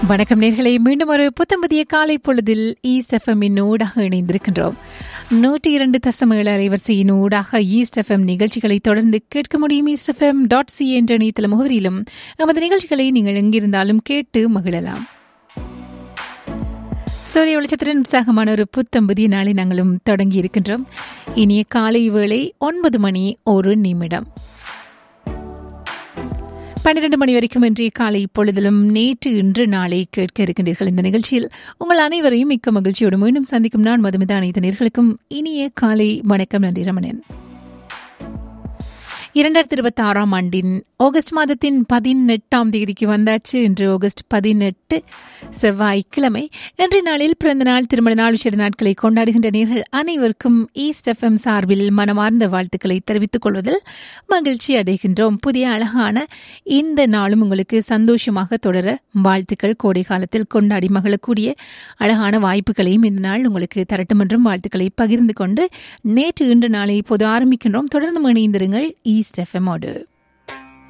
வணக்கம் நேர்களே, மீண்டும் ஒரு புத்தம்பதிய காலை பொழுதில் ஈஸ்ட் எஃப்எம்மின் ஊடாக இணைந்திருக்கின்றோம். 102.7 அலைவரிசையின் ஊடாக ஈஸ்ட் எஃப்எம் நிகழ்ச்சிகளை தொடர்ந்து கேட்க முடியும். ஈஸ்ட் எஃப்எம் .ca என்ற இணையதள முகவரியிலும் நமது நிகழ்ச்சிகளை நீங்கள் எங்கிருந்தாலும் கேட்டு மகிழலாம். சூரிய வெளிச்சத்துடன் உற்சாகமான ஒரு புத்தம்பதிய நாளை நாங்களும் தொடங்கி இருக்கின்றோம். இனிய காலை வேளை 9 மணி 1 நிமிடம். 12 மணி வரைக்கும் இன்றைய காலை பொழுதிலும் நேற்று இன்று நாளை கேட்க இருக்கின்றீர்கள். இந்த நிகழ்ச்சியில் உங்கள் அனைவரையும் மிக்க மகிழ்ச்சியோடு மீண்டும் சந்திக்கும் நான் மதுமிதா. அனைத்து நேர்களுக்கும் இனிய காலை வணக்கம். நன்றி ரமணன். 2026 ஆண்டின் ஆகஸ்ட் மாதத்தின் 18ஆம் தேதிக்கு வந்தாச்சு. இன்று ஆகஸ்ட் 18 செவ்வாய்க்கிழமை. இன்றைய நாளில் பிறந்த நாள், திருமண நாள், விசேட நாட்களை கொண்டாடுகின்ற நேர்கள் அனைவருக்கும் ஈஸ்ட் எஃப்எம் சார்பில் மனமார்ந்த வாழ்த்துக்களை தெரிவித்துக் கொள்வதில் மகிழ்ச்சி அடைகின்றோம். புதிய அழகான இந்த நாளும் உங்களுக்கு சந்தோஷமாக தொடர வாழ்த்துக்கள். கோடை காலத்தில் கொண்டாடி மகிழக்கூடிய அழகான வாய்ப்புகளையும் இந்த நாள் உங்களுக்கு தரட்டும் என்றும் வாழ்த்துக்களை பகிர்ந்து கொண்டு நேற்று இன்று நாளை இப்போது ஆரம்பிக்கின்றோம். தொடர்ந்து இணைந்திருங்கள் ஈஸ்ட் எஃப்எம்மோடு.